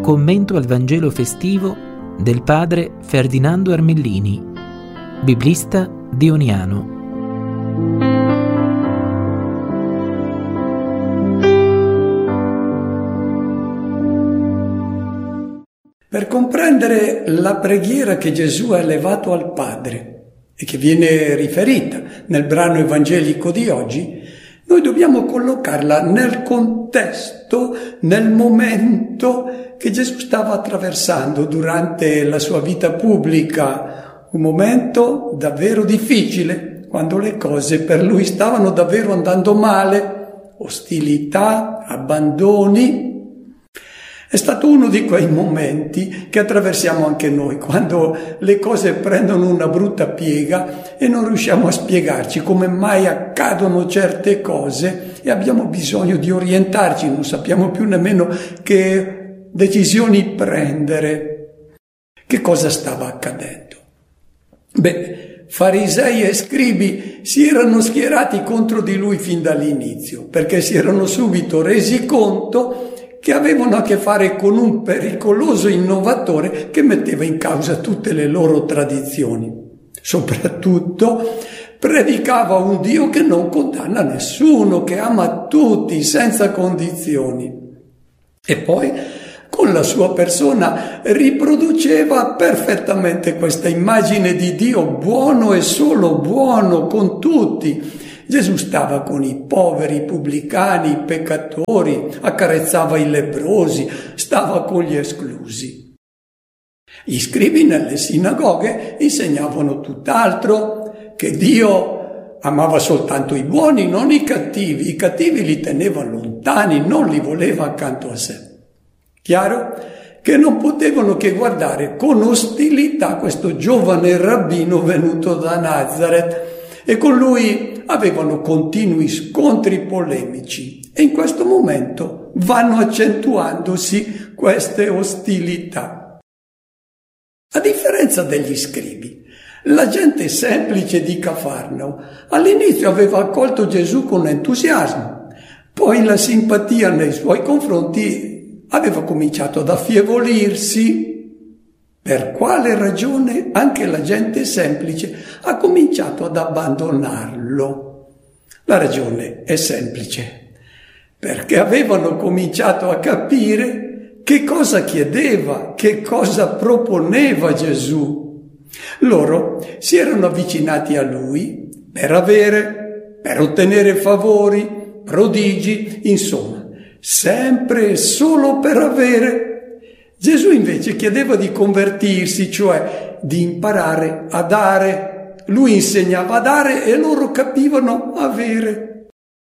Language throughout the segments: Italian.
Commento al Vangelo festivo del padre Ferdinando Armellini, biblista dioniano. Per comprendere la preghiera che Gesù ha elevato al Padre e che viene riferita nel brano evangelico di oggi, noi dobbiamo collocarla nel contesto, nel momento che Gesù stava attraversando durante la sua vita pubblica, un momento davvero difficile, quando le cose per lui stavano davvero andando male, ostilità, abbandoni. È stato uno di quei momenti che attraversiamo anche noi, quando le cose prendono una brutta piega e non riusciamo a spiegarci come mai accadono certe cose e abbiamo bisogno di orientarci, non sappiamo più nemmeno che decisioni prendere. Che cosa stava accadendo? Farisei e scribi si erano schierati contro di lui fin dall'inizio, perché si erano subito resi conto che avevano a che fare con un pericoloso innovatore che metteva in causa tutte le loro tradizioni. Soprattutto predicava un Dio che non condanna nessuno, che ama tutti senza condizioni. E poi con la sua persona riproduceva perfettamente questa immagine di Dio buono e solo buono con tutti. Gesù stava con i poveri, i pubblicani, i peccatori, accarezzava i lebbrosi, stava con gli esclusi. Gli scribi nelle sinagoghe insegnavano tutt'altro, che Dio amava soltanto i buoni, non i cattivi li teneva lontani, non li voleva accanto a sé. Chiaro che non potevano che guardare con ostilità questo giovane rabbino venuto da Nazareth, e con lui avevano continui scontri polemici e in questo momento vanno accentuandosi queste ostilità. A differenza degli scribi, la gente semplice di Cafarnao all'inizio aveva accolto Gesù con entusiasmo, poi la simpatia nei suoi confronti aveva cominciato ad affievolirsi. Per quale ragione anche la gente semplice ha cominciato ad abbandonarlo? La ragione è semplice, perché avevano cominciato a capire che cosa chiedeva, che cosa proponeva Gesù. Loro si erano avvicinati a lui per avere, per ottenere favori, prodigi, insomma, sempre e solo per avere. Gesù invece chiedeva di convertirsi, cioè di imparare a dare. Lui insegnava a dare e loro capivano avere.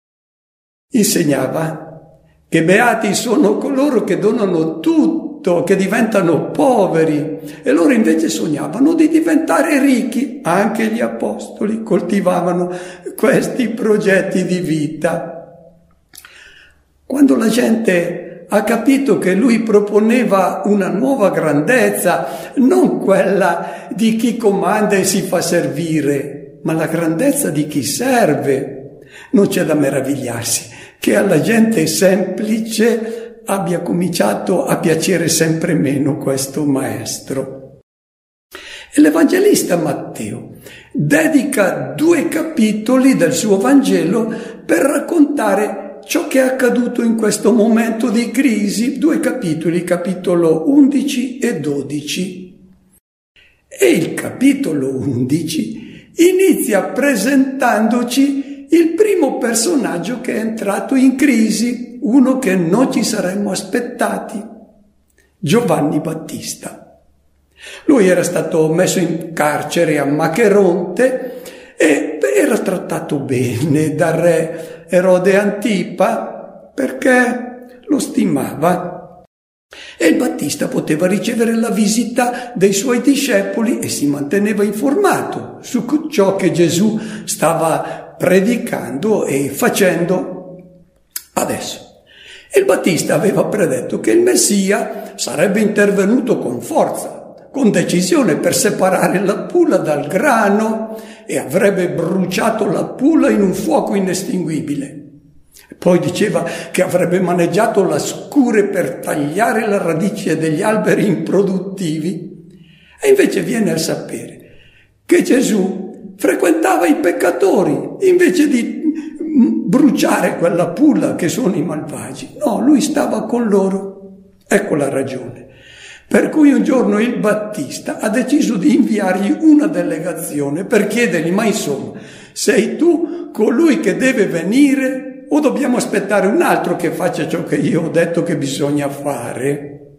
Insegnava che beati sono coloro che donano tutto, che diventano poveri, e loro invece sognavano di diventare ricchi. Anche gli apostoli coltivavano questi progetti di vita. Quando la gente ha capito che lui proponeva una nuova grandezza, non quella di chi comanda e si fa servire, ma la grandezza di chi serve. Non c'è da meravigliarsi che alla gente semplice abbia cominciato a piacere sempre meno questo maestro. E l'Evangelista Matteo dedica 2 capitoli del suo Vangelo per raccontare ciò che è accaduto in questo momento di crisi, 2 capitoli, capitolo 11 e 12. E il capitolo 11 inizia presentandoci il primo personaggio che è entrato in crisi, uno che non ci saremmo aspettati, Giovanni Battista. Lui era stato messo in carcere a Macheronte e era trattato bene dal re Erode Antipa perché lo stimava. E il Battista poteva ricevere la visita dei suoi discepoli e si manteneva informato su ciò che Gesù stava predicando e facendo adesso. E il Battista aveva predetto che il Messia sarebbe intervenuto con forza, con decisione, per separare la pula dal grano e avrebbe bruciato la pula in un fuoco inestinguibile. Poi diceva che avrebbe maneggiato la scure per tagliare le radici degli alberi improduttivi. E invece viene a sapere che Gesù frequentava i peccatori invece di bruciare quella pulla che sono i malvagi. No, lui stava con loro. Ecco la ragione. Per cui un giorno il Battista ha deciso di inviargli una delegazione per chiedergli: ma insomma, sei tu colui che deve venire o dobbiamo aspettare un altro che faccia ciò che io ho detto che bisogna fare?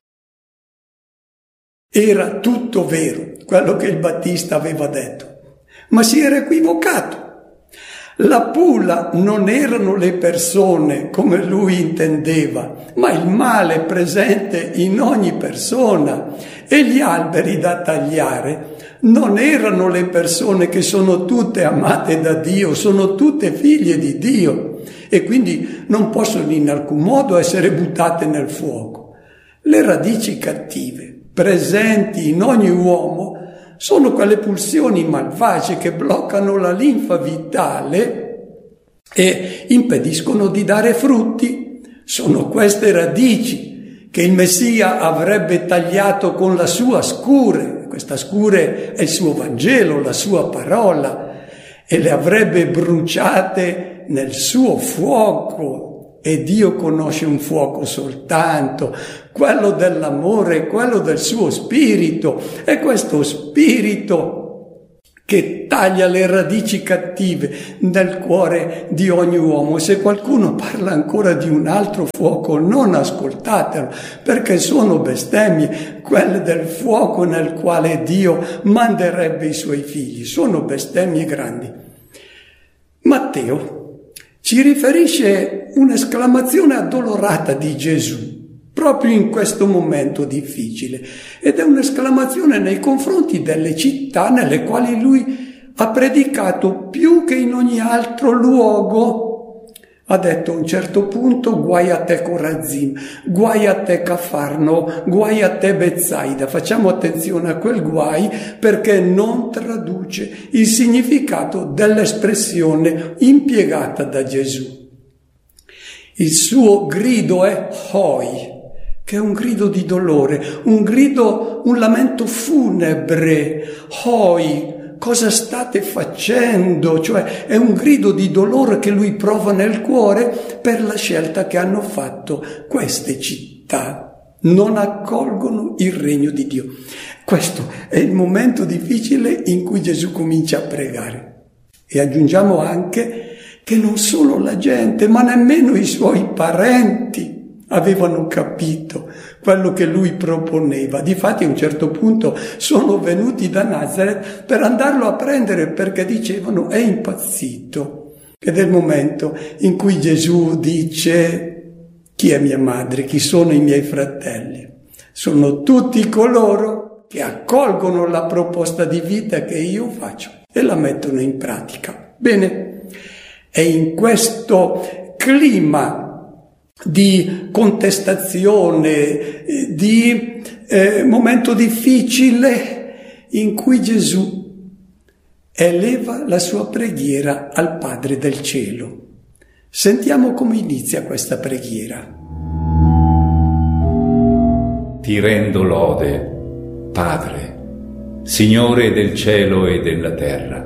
Era tutto vero quello che il Battista aveva detto, ma si era equivocato. La pulla non erano le persone come lui intendeva, ma il male presente in ogni persona, e gli alberi da tagliare non erano le persone che sono tutte amate da Dio, sono tutte figlie di Dio e quindi non possono in alcun modo essere buttate nel fuoco. Le radici cattive presenti in ogni uomo sono quelle pulsioni malvagie che bloccano la linfa vitale e impediscono di dare frutti. Sono queste radici che il Messia avrebbe tagliato con la sua scure. Questa scure è il suo Vangelo, la sua parola, e le avrebbe bruciate nel suo fuoco. E Dio conosce un fuoco soltanto, quello dell'amore, quello del suo spirito. È questo spirito che taglia le radici cattive nel cuore di ogni uomo. Se qualcuno parla ancora di un altro fuoco, non ascoltatelo, perché sono bestemmie, quelle del fuoco nel quale Dio manderebbe i suoi figli. Sono bestemmie grandi. Matteo ci riferisce un'esclamazione addolorata di Gesù, proprio in questo momento difficile, ed è un'esclamazione nei confronti delle città nelle quali lui ha predicato più che in ogni altro luogo. Ha detto a un certo punto: guai a te Corazim, guai a te Cafarno, guai a te Betsaida. Facciamo attenzione a quel guai, perché non traduce il significato dell'espressione impiegata da Gesù. Il suo grido è hoi, che è un grido di dolore, un lamento funebre. Hoi, cosa state facendo? Cioè è un grido di dolore che lui prova nel cuore per la scelta che hanno fatto queste città. Non accolgono il regno di Dio. Questo è il momento difficile in cui Gesù comincia a pregare. E aggiungiamo anche che non solo la gente, ma nemmeno i suoi parenti avevano capito quello che lui proponeva. Difatti a un certo punto sono venuti da Nazareth per andarlo a prendere, perché dicevano: è impazzito. Ed è il momento in cui Gesù dice: chi è mia madre, chi sono i miei fratelli? Sono tutti coloro che accolgono la proposta di vita che io faccio e la mettono in pratica. Bene, è in questo clima di contestazione, di momento difficile, in cui Gesù eleva la sua preghiera al Padre del cielo. Sentiamo come inizia questa preghiera. Ti rendo lode, Padre, Signore del cielo e della terra.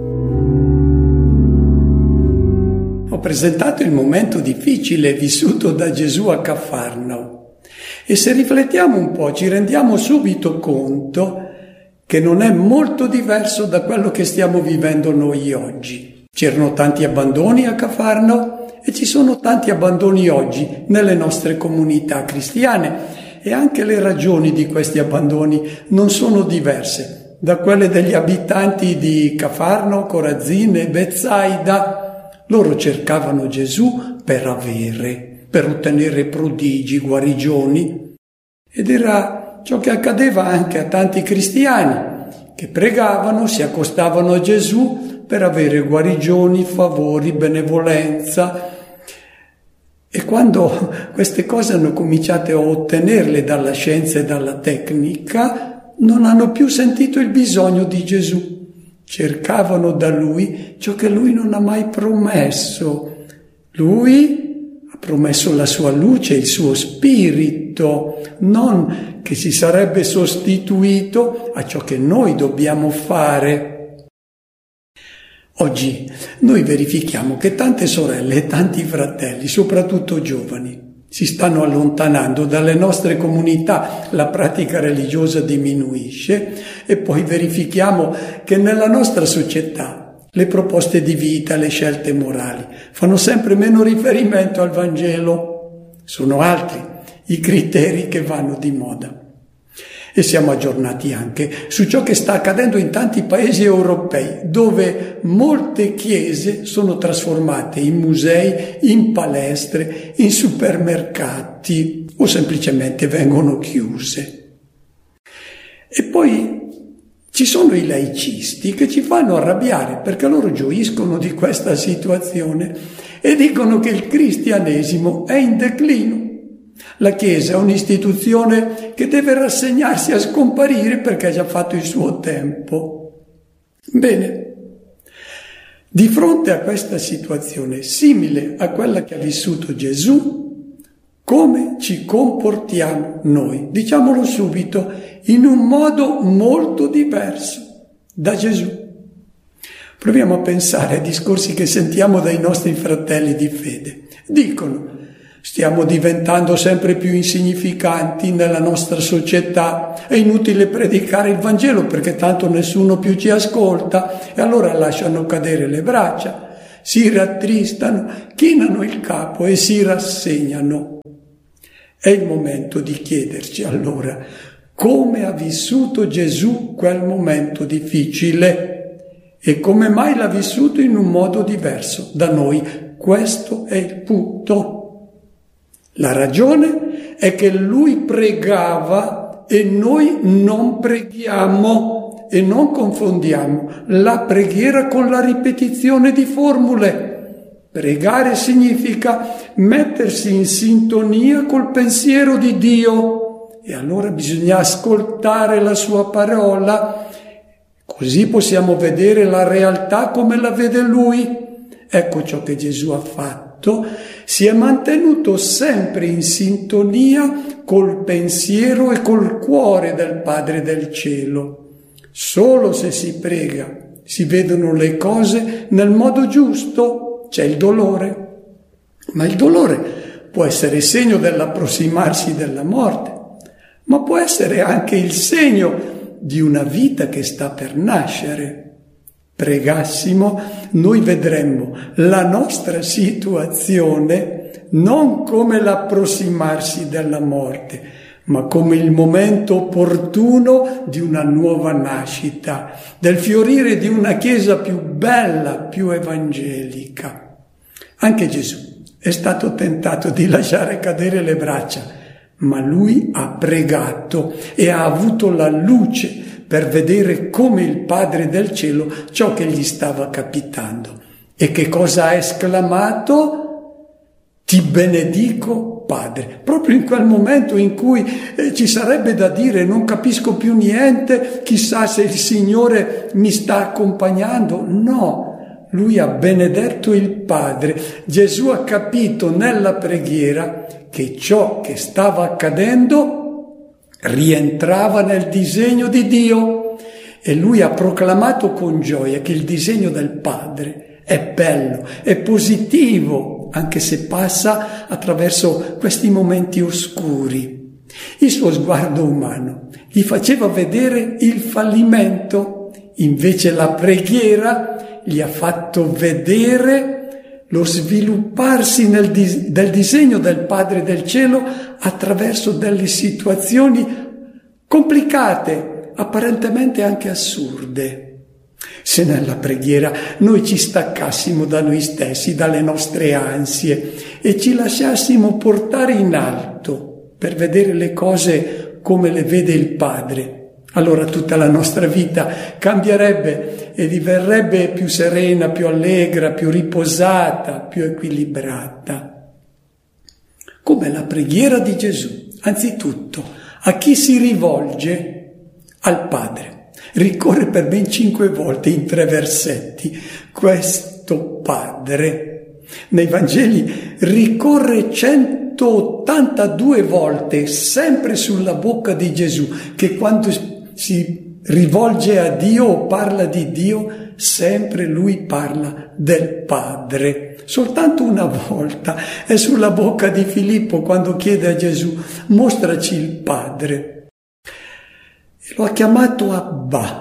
Ho presentato il momento difficile vissuto da Gesù a Cafarnao e se riflettiamo un po' ci rendiamo subito conto che non è molto diverso da quello che stiamo vivendo noi oggi. C'erano tanti abbandoni a Cafarnao e ci sono tanti abbandoni oggi nelle nostre comunità cristiane, e anche le ragioni di questi abbandoni non sono diverse da quelle degli abitanti di Cafarnao, Corazin e Betsaida. Loro cercavano Gesù per ottenere prodigi, guarigioni, ed era ciò che accadeva anche a tanti cristiani che pregavano, si accostavano a Gesù per avere guarigioni, favori, benevolenza. E quando queste cose hanno cominciato a ottenerle dalla scienza e dalla tecnica, non hanno più sentito il bisogno di Gesù. Cercavano da lui ciò che lui non ha mai promesso. Lui promesso la sua luce, il suo spirito, non che si sarebbe sostituito a ciò che noi dobbiamo fare. Oggi noi verifichiamo che tante sorelle e tanti fratelli, soprattutto giovani, si stanno allontanando dalle nostre comunità, la pratica religiosa diminuisce e poi verifichiamo che nella nostra società le proposte di vita, le scelte morali fanno sempre meno riferimento al Vangelo. Sono altri i criteri che vanno di moda. E siamo aggiornati anche su ciò che sta accadendo in tanti paesi europei, dove molte chiese sono trasformate in musei, in palestre, in supermercati o semplicemente vengono chiuse. E poi ci sono i laicisti che ci fanno arrabbiare perché loro gioiscono di questa situazione e dicono che il cristianesimo è in declino. La Chiesa è un'istituzione che deve rassegnarsi a scomparire perché ha già fatto il suo tempo. Bene, di fronte a questa situazione simile a quella che ha vissuto Gesù, come ci comportiamo noi? Diciamolo subito, in un modo molto diverso da Gesù. Proviamo a pensare ai discorsi che sentiamo dai nostri fratelli di fede. Dicono: stiamo diventando sempre più insignificanti nella nostra società, è inutile predicare il Vangelo perché tanto nessuno più ci ascolta, e allora lasciano cadere le braccia, si rattristano, chinano il capo e si rassegnano. È il momento di chiederci allora come ha vissuto Gesù quel momento difficile e come mai l'ha vissuto in un modo diverso da noi. Questo è il punto. La ragione è che lui pregava e noi non preghiamo e non confondiamo la preghiera con la ripetizione di formule. Pregare significa mettersi in sintonia col pensiero di Dio e allora bisogna ascoltare la sua parola, così possiamo vedere la realtà come la vede lui. Ecco ciò che Gesù ha fatto. Si è mantenuto sempre in sintonia col pensiero e col cuore del Padre del Cielo. Solo se si prega si vedono le cose nel modo giusto. C'è il dolore, ma il dolore può essere segno dell'approssimarsi della morte, ma può essere anche il segno di una vita che sta per nascere. Pregassimo, noi vedremmo la nostra situazione non come l'approssimarsi della morte, ma come il momento opportuno di una nuova nascita, del fiorire di una Chiesa più bella, più evangelica. Anche Gesù è stato tentato di lasciare cadere le braccia, ma lui ha pregato e ha avuto la luce per vedere come il Padre del Cielo ciò che gli stava capitando. E che cosa ha esclamato? Ti benedico, Padre. Proprio in quel momento in cui ci sarebbe da dire non capisco più niente, chissà se il Signore mi sta accompagnando. No, lui ha benedetto il Padre. Gesù ha capito nella preghiera che ciò che stava accadendo rientrava nel disegno di Dio e lui ha proclamato con gioia che il disegno del Padre è bello, è positivo, anche se passa attraverso questi momenti oscuri. Il suo sguardo umano gli faceva vedere il fallimento, invece la preghiera gli ha fatto vedere lo svilupparsi del disegno del Padre del Cielo attraverso delle situazioni complicate, apparentemente anche assurde. Se nella preghiera noi ci staccassimo da noi stessi, dalle nostre ansie e ci lasciassimo portare in alto per vedere le cose come le vede il Padre, allora tutta la nostra vita cambierebbe e diverrebbe più serena, più allegra, più riposata, più equilibrata. Come la preghiera di Gesù, anzitutto, a chi si rivolge? Al Padre. Ricorre per ben 5 volte in 3 versetti. Questo Padre Nei Vangeli ricorre 182 volte, sempre sulla bocca di Gesù, che quando si rivolge a Dio o parla di Dio, sempre lui parla del Padre. Soltanto una volta è sulla bocca di Filippo quando chiede a Gesù: mostraci il Padre. E lo ha chiamato Abba.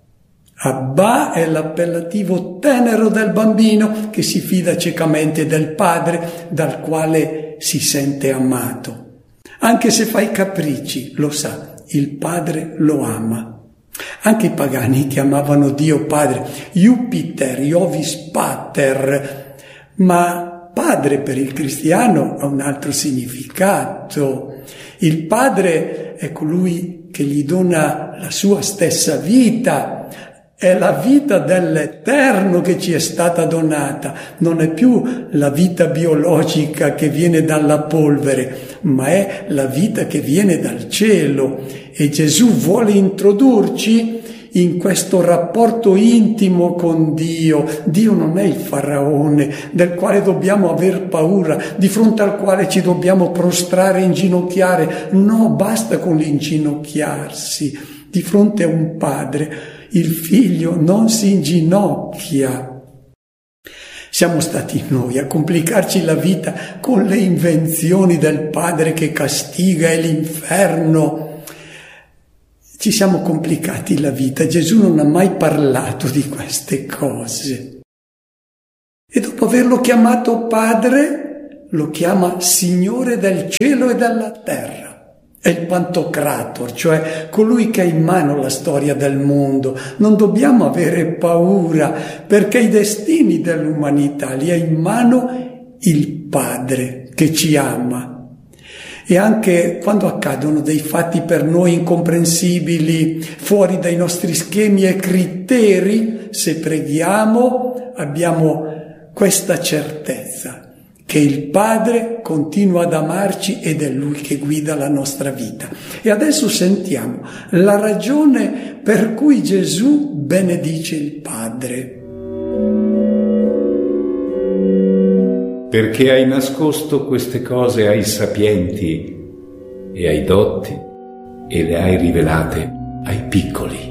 Abba è l'appellativo tenero del bambino che si fida ciecamente del padre, dal quale si sente amato. Anche se fa i capricci, lo sa, il padre lo ama. Anche i pagani chiamavano Dio padre, Jupiter, Iovis Pater, ma padre per il cristiano ha un altro significato. Il padre è colui che gli dona la sua stessa vita. È la vita dell'Eterno che ci è stata donata, non è più la vita biologica che viene dalla polvere, ma è la vita che viene dal cielo. E Gesù vuole introdurci in questo rapporto intimo con Dio. Dio non è il faraone del quale dobbiamo aver paura, di fronte al quale ci dobbiamo prostrare e inginocchiare. No, basta con l'inginocchiarsi. Di fronte a un padre il figlio non si inginocchia. Siamo stati noi a complicarci la vita con le invenzioni del padre che castiga e l'inferno. Ci siamo complicati la vita. Gesù non ha mai parlato di queste cose. E dopo averlo chiamato padre, lo chiama Signore del cielo e della terra. È il Pantocrator, cioè colui che ha in mano la storia del mondo. Non dobbiamo avere paura, perché i destini dell'umanità li ha in mano il Padre che ci ama. E anche quando accadono dei fatti per noi incomprensibili, fuori dai nostri schemi e criteri, se preghiamo abbiamo questa certezza, che il Padre continua ad amarci ed è Lui che guida la nostra vita. E adesso sentiamo la ragione per cui Gesù benedice il Padre. Perché hai nascosto queste cose ai sapienti e ai dotti e le hai rivelate ai piccoli.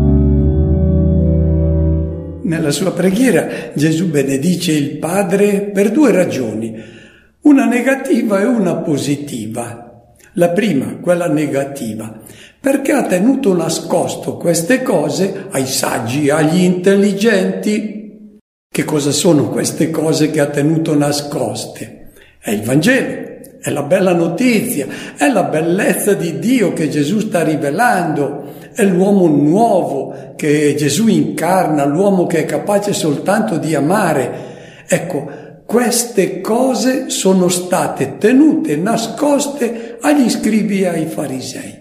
Nella sua preghiera Gesù benedice il Padre per due ragioni, una negativa e una positiva. La prima, quella negativa, perché ha tenuto nascosto queste cose ai saggi, agli intelligenti. Che cosa sono queste cose che ha tenuto nascoste? È il Vangelo, è la bella notizia, è la bellezza di Dio che Gesù sta rivelando. È l'uomo nuovo che Gesù incarna, l'uomo che è capace soltanto di amare. Ecco, queste cose sono state tenute nascoste agli scribi e ai farisei.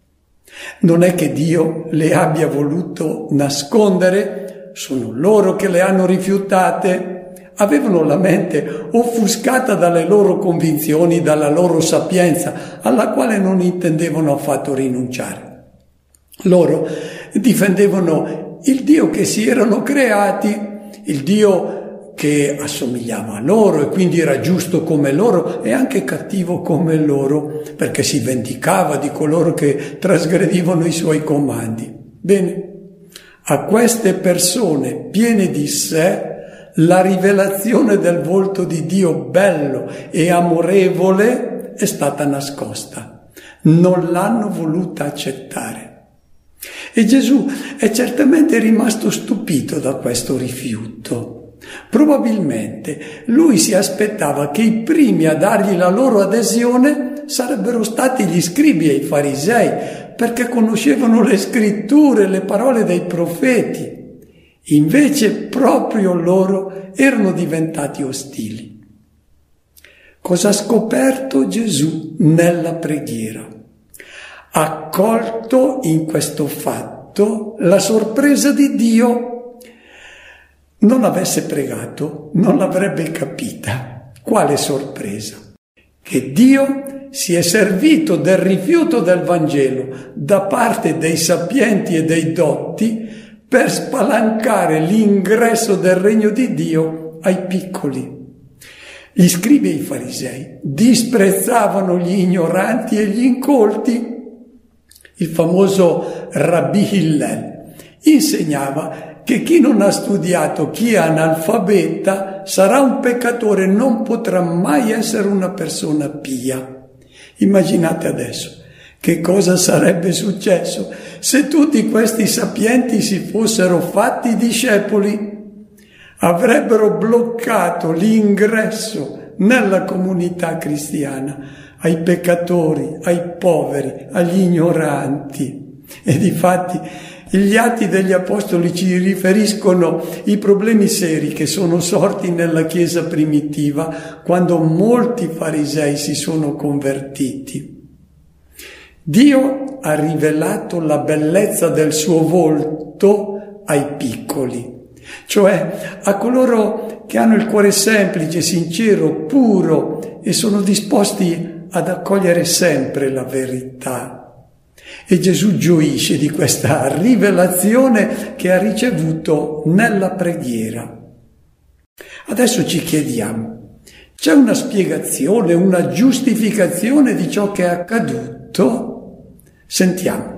Non è che Dio le abbia voluto nascondere, sono loro che le hanno rifiutate. Avevano la mente offuscata dalle loro convinzioni, dalla loro sapienza, alla quale non intendevano affatto rinunciare. Loro difendevano il Dio che si erano creati, il Dio che assomigliava a loro e quindi era giusto come loro e anche cattivo come loro, perché si vendicava di coloro che trasgredivano i suoi comandi. Bene, a queste persone piene di sé la rivelazione del volto di Dio bello e amorevole è stata nascosta. Non l'hanno voluta accettare. E Gesù è certamente rimasto stupito da questo rifiuto. Probabilmente lui si aspettava che i primi a dargli la loro adesione sarebbero stati gli scribi e i farisei, perché conoscevano le scritture, le parole dei profeti. Invece proprio loro erano diventati ostili. Cosa ha scoperto Gesù nella preghiera? Ha colto in questo fatto la sorpresa di Dio. Non avesse pregato, non l'avrebbe capita. Quale sorpresa? Che Dio si è servito del rifiuto del Vangelo da parte dei sapienti e dei dotti per spalancare l'ingresso del regno di Dio ai piccoli. Gli scribi e i farisei disprezzavano gli ignoranti e gli incolti. Il famoso Rabbi Hillel insegnava che chi non ha studiato, chi è analfabeta, sarà un peccatore, non potrà mai essere una persona pia. Immaginate adesso che cosa sarebbe successo se tutti questi sapienti si fossero fatti discepoli. Avrebbero bloccato l'ingresso nella comunità cristiana ai peccatori, ai poveri, agli ignoranti. E difatti gli Atti degli Apostoli ci riferiscono i problemi seri che sono sorti nella Chiesa primitiva quando molti farisei si sono convertiti. Dio ha rivelato la bellezza del suo volto ai piccoli, cioè a coloro che hanno il cuore semplice, sincero, puro e sono disposti ad accogliere sempre la verità. E Gesù gioisce di questa rivelazione che ha ricevuto nella preghiera. Adesso ci chiediamo, c'è una spiegazione, una giustificazione di ciò che è accaduto? Sentiamo.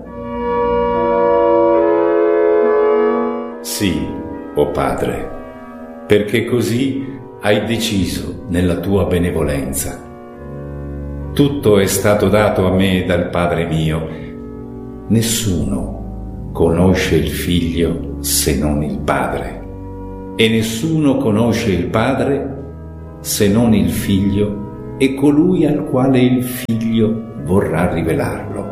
Sì, o Padre, perché così hai deciso nella tua benevolenza. Tutto è stato dato a me dal Padre mio. Nessuno conosce il Figlio se non il Padre, e nessuno conosce il Padre se non il Figlio e colui al quale il Figlio vorrà rivelarlo.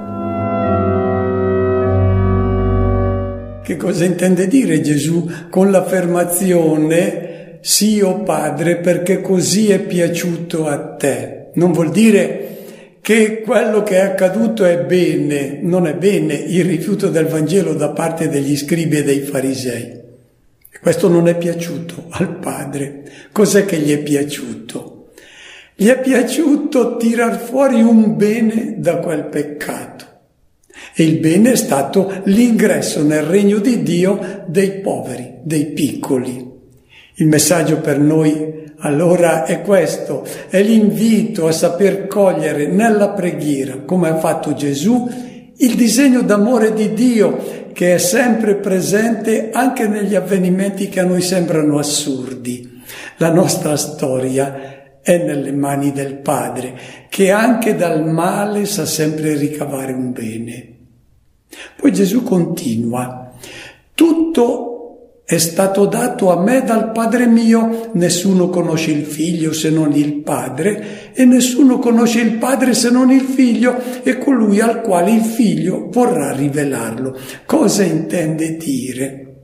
Che cosa intende dire Gesù con l'affermazione «Sì, o Padre, perché così è piaciuto a te»? Non vuol dire che quello che è accaduto è bene, non è bene il rifiuto del Vangelo da parte degli scribi e dei farisei. Questo non è piaciuto al Padre. Cos'è che gli è piaciuto? Gli è piaciuto tirar fuori un bene da quel peccato. E il bene è stato l'ingresso nel regno di Dio dei poveri, dei piccoli. Il messaggio per noi allora è questo, è l'invito a saper cogliere nella preghiera, come ha fatto Gesù, il disegno d'amore di Dio che è sempre presente anche negli avvenimenti che a noi sembrano assurdi. La nostra storia è nelle mani del Padre, che anche dal male sa sempre ricavare un bene. Poi Gesù continua, tutto è stato dato a me dal Padre mio, nessuno conosce il Figlio se non il Padre, e nessuno conosce il Padre se non il Figlio e colui al quale il Figlio vorrà rivelarlo. Cosa intende dire?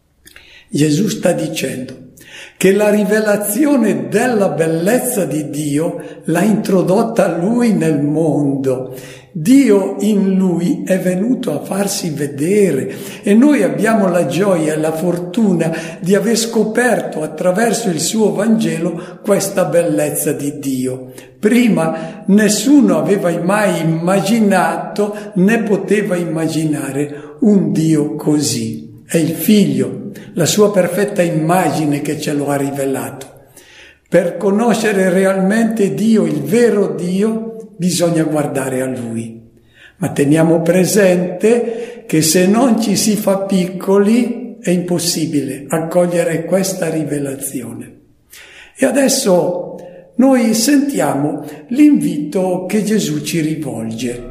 Gesù sta dicendo che la rivelazione della bellezza di Dio l'ha introdotta Lui nel mondo. Dio in Lui è venuto a farsi vedere e noi abbiamo la gioia e la fortuna di aver scoperto attraverso il suo Vangelo questa bellezza di Dio. Prima nessuno aveva mai immaginato né poteva immaginare un Dio così. È il Figlio, la sua perfetta immagine che ce lo ha rivelato. Per conoscere realmente Dio, il vero Dio, bisogna guardare a Lui. Ma teniamo presente che se non ci si fa piccoli è impossibile accogliere questa rivelazione. E adesso noi sentiamo l'invito che Gesù ci rivolge.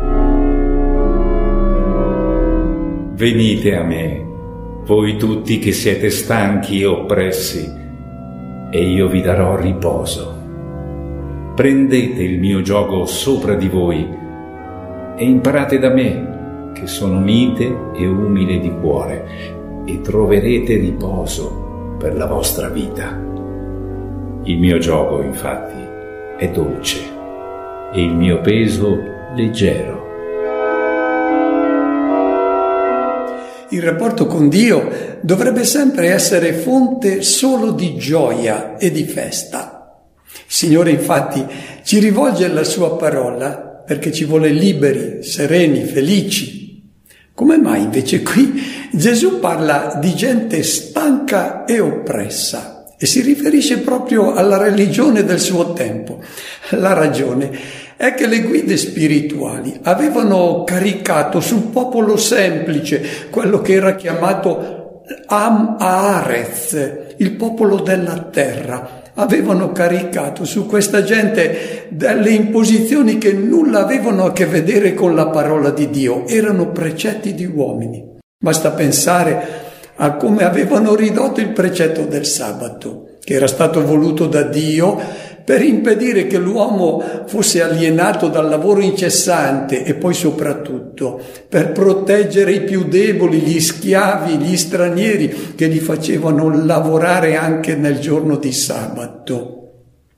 Venite a me, voi tutti che siete stanchi e oppressi, e io vi darò riposo. Prendete il mio giogo sopra di voi e imparate da me, che sono mite e umile di cuore, e troverete riposo per la vostra vita. Il mio giogo, infatti, è dolce e il mio peso leggero. Il rapporto con Dio dovrebbe sempre essere fonte solo di gioia e di festa. Il Signore infatti ci rivolge la sua parola perché ci vuole liberi, sereni, felici. Come mai invece qui Gesù parla di gente stanca e oppressa? e si riferisce proprio alla religione del suo tempo. La ragione è che le guide spirituali avevano caricato sul popolo semplice, quello che era chiamato Am Haaretz, il popolo della terra, avevano caricato su questa gente delle imposizioni che nulla avevano a che vedere con la parola di Dio, erano precetti di uomini. Basta pensare a come avevano ridotto il precetto del sabato, che era stato voluto da Dio per impedire che l'uomo fosse alienato dal lavoro incessante e poi soprattutto per proteggere i più deboli, gli schiavi, gli stranieri che li facevano lavorare anche nel giorno di sabato.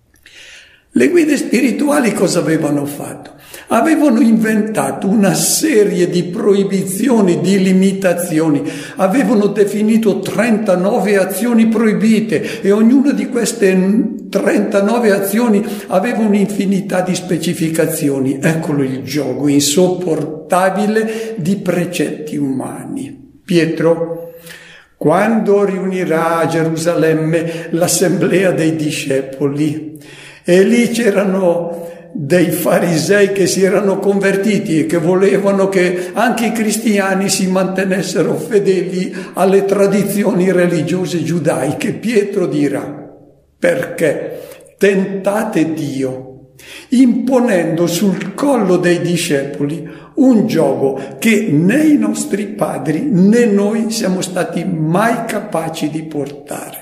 Le guide spirituali cosa avevano fatto? Avevano inventato una serie di proibizioni, di limitazioni, avevano definito 39 azioni proibite e ognuna di queste 39 azioni aveva un'infinità di specificazioni. Eccolo il gioco insopportabile di precetti umani. Pietro, quando riunirà a Gerusalemme l'assemblea dei discepoli, e lì c'erano dei farisei che si erano convertiti e che volevano che anche i cristiani si mantenessero fedeli alle tradizioni religiose giudaiche. Pietro dirà: perché tentate Dio imponendo sul collo dei discepoli un giogo che né i nostri padri né noi siamo stati mai capaci di portare.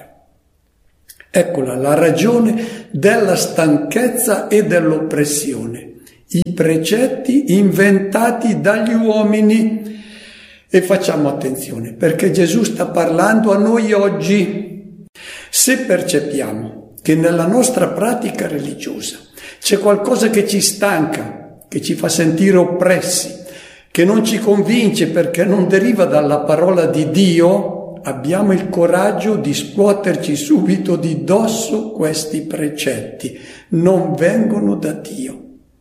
Eccola la ragione della stanchezza e dell'oppressione. I precetti inventati dagli uomini. E facciamo attenzione, perché Gesù sta parlando a noi oggi. Se percepiamo che nella nostra pratica religiosa c'è qualcosa che ci stanca, che ci fa sentire oppressi, che non ci convince perché non deriva dalla parola di Dio, abbiamo il coraggio di scuoterci subito di dosso questi precetti. Non vengono da Dio.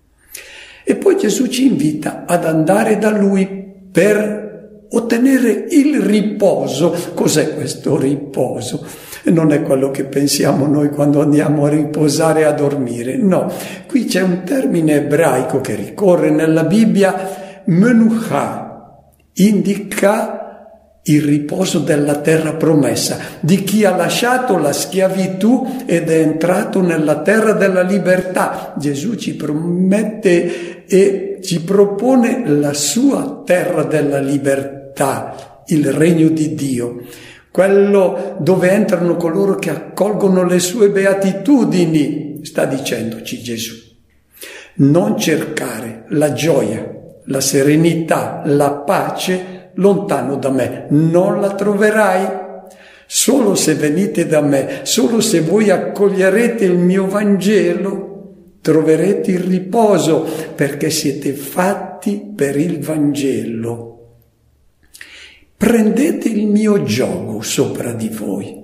E poi Gesù ci invita ad andare da Lui per ottenere il riposo. Cos'è questo riposo? Non è quello che pensiamo noi quando andiamo a riposare, a dormire. No, qui c'è un termine ebraico che ricorre nella Bibbia, menucha, indica il riposo della terra promessa, di chi ha lasciato la schiavitù ed è entrato nella terra della libertà. Gesù ci promette e ci propone la sua terra della libertà, il regno di Dio, quello dove entrano coloro che accolgono le sue beatitudini. Sta dicendoci Gesù: non cercare la gioia, la serenità, la pace lontano da me, non la troverai. Solo se venite da me, solo se voi accoglierete il mio Vangelo, troverete il riposo, perché siete fatti per il Vangelo. Prendete il mio giogo sopra di voi.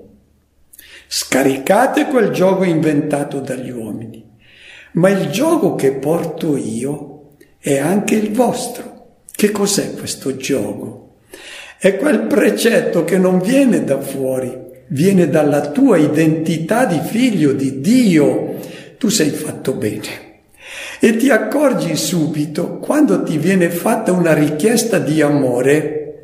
Scaricate quel giogo inventato dagli uomini, ma il giogo che porto io è anche il vostro. Che cos'è questo giogo? È quel precetto che non viene da fuori, viene dalla tua identità di figlio di Dio. Tu sei fatto bene e ti accorgi subito quando ti viene fatta una richiesta di amore.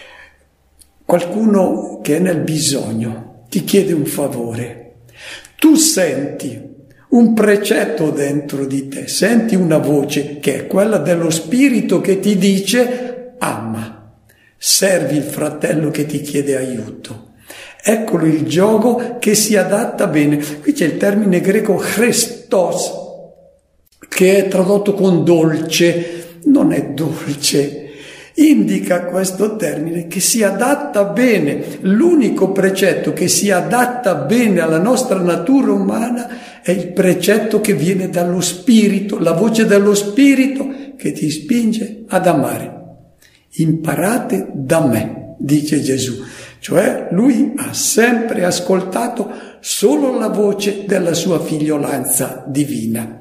Qualcuno che è nel bisogno ti chiede un favore. Tu senti un precetto dentro di te, senti una voce che è quella dello Spirito che ti dice: ama. Servi il fratello che ti chiede aiuto. Eccolo il giogo che si adatta bene. Qui c'è il termine greco Christos, che è tradotto con dolce. Non è dolce. Indica questo termine che si adatta bene. L'unico precetto che si adatta bene alla nostra natura umana è il precetto che viene dallo Spirito, la voce dello Spirito che ti spinge ad amare. Imparate da me, dice Gesù. Cioè lui ha sempre ascoltato solo la voce della sua figliolanza divina.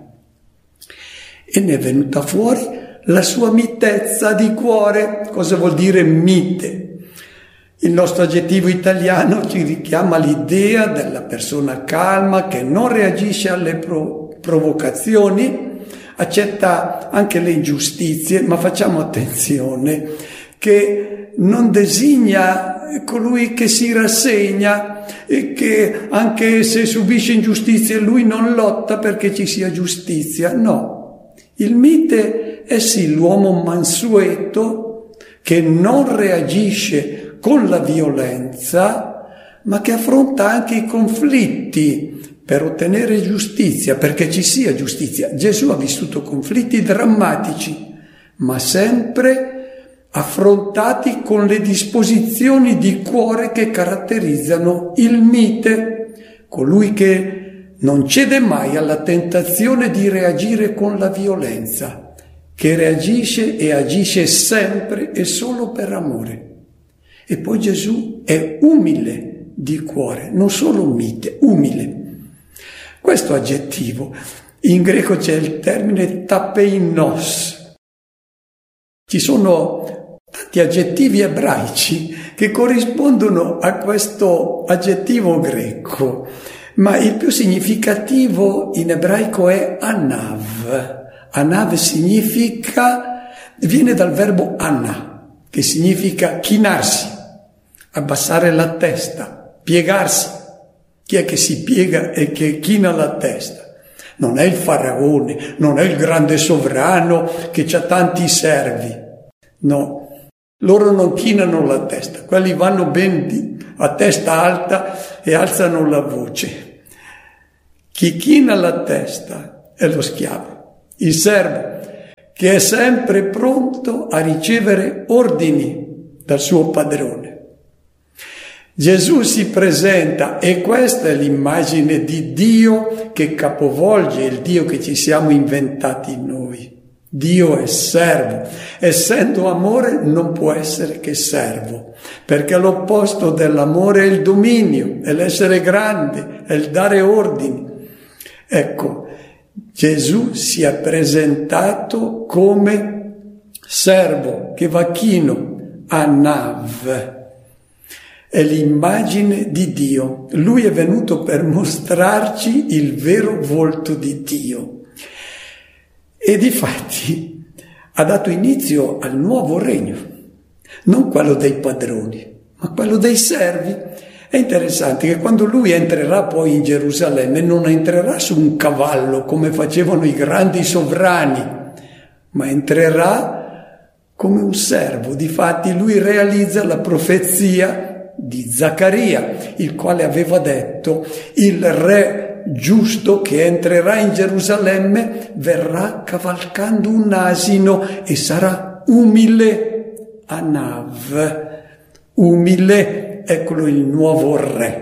E ne è venuta fuori la sua mitezza di cuore. Cosa vuol dire mite? Il nostro aggettivo italiano ci richiama l'idea della persona calma che non reagisce alle provocazioni, accetta anche le ingiustizie, ma facciamo attenzione che non designa colui che si rassegna e che anche se subisce ingiustizie lui non lotta perché ci sia giustizia. No, il mite è sì l'uomo mansueto che non reagisce con la violenza, ma che affronta anche i conflitti per ottenere giustizia, perché ci sia giustizia. Gesù ha vissuto conflitti drammatici, ma sempre affrontati con le disposizioni di cuore che caratterizzano il mite, colui che non cede mai alla tentazione di reagire con la violenza, che reagisce e agisce sempre e solo per amore. E poi Gesù è umile di cuore, non solo mite, umile. Questo aggettivo, in greco c'è il termine tapeinos. Ci sono tanti aggettivi ebraici che corrispondono a questo aggettivo greco, ma il più significativo in ebraico è anav. Anav significa, viene dal verbo anna, che significa chinarsi, abbassare la testa, piegarsi. Chi è che si piega e che china la testa? Non è il faraone, non è il grande sovrano che ha tanti servi. No, loro non chinano la testa, quelli vanno ben a testa alta e alzano la voce. Chi china la testa è lo schiavo, il servo, che è sempre pronto a ricevere ordini dal suo padrone. Gesù si presenta, e questa è l'immagine di Dio che capovolge il Dio che ci siamo inventati noi. Dio è servo. Essendo amore non può essere che servo, perché l'opposto dell'amore è il dominio, è l'essere grande, è il dare ordini. Ecco, Gesù si è presentato come servo che va chino, anav. È l'immagine di Dio. Lui è venuto per mostrarci il vero volto di Dio. E difatti ha dato inizio al nuovo regno, non quello dei padroni, ma quello dei servi. È interessante che quando lui entrerà poi in Gerusalemme non entrerà su un cavallo come facevano i grandi sovrani, ma entrerà come un servo. Difatti lui realizza la profezia di Zaccaria, il quale aveva detto: il re giusto che entrerà in Gerusalemme verrà cavalcando un asino e sarà umile, anav, umile, eccolo il nuovo re.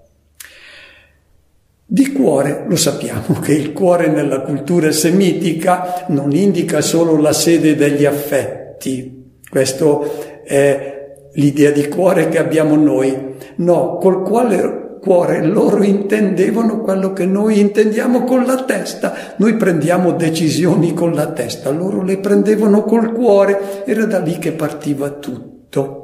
Di cuore lo sappiamo che il cuore nella cultura semitica non indica solo la sede degli affetti, questo è l'idea di cuore che abbiamo noi. No, col quale cuore loro intendevano quello che noi intendiamo con la testa. Noi prendiamo decisioni con la testa, loro le prendevano col cuore, era da lì che partiva tutto.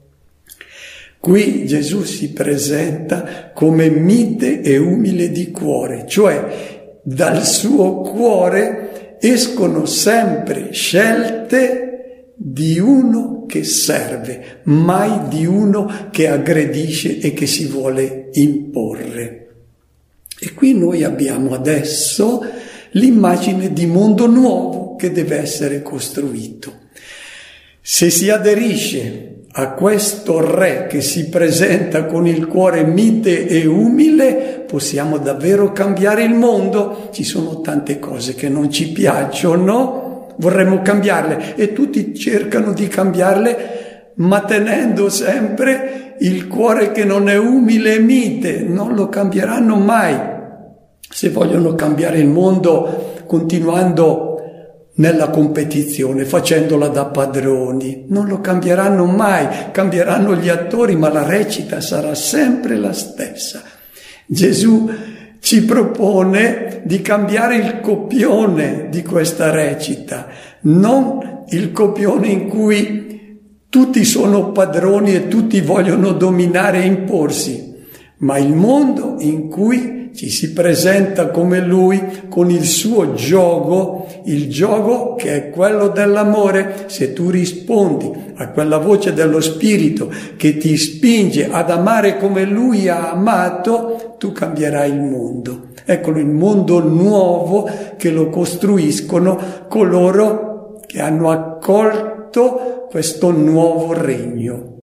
Qui Gesù si presenta come mite e umile di cuore, cioè dal suo cuore escono sempre scelte di uno che serve, mai di uno che aggredisce e che si vuole imporre. E qui noi abbiamo adesso l'immagine di mondo nuovo che deve essere costruito. Se si aderisce a questo re che si presenta con il cuore mite e umile, possiamo davvero cambiare il mondo. Ci sono tante cose che non ci piacciono, vorremmo cambiarle e tutti cercano di cambiarle, ma tenendo sempre il cuore che non è umile e mite. Non lo cambieranno mai se vogliono cambiare il mondo continuando nella competizione, facendola da padroni. Non lo cambieranno mai, cambieranno gli attori, ma la recita sarà sempre la stessa. Gesù ci propone di cambiare il copione di questa recita, non il copione in cui tutti sono padroni e tutti vogliono dominare e imporsi, ma il mondo in cui ci si presenta come lui con il suo giogo, il giogo che è quello dell'amore, se tu rispondi a quella voce dello Spirito che ti spinge ad amare come lui ha amato, tu cambierai il mondo. Eccolo il mondo nuovo che lo costruiscono coloro che hanno accolto questo nuovo regno.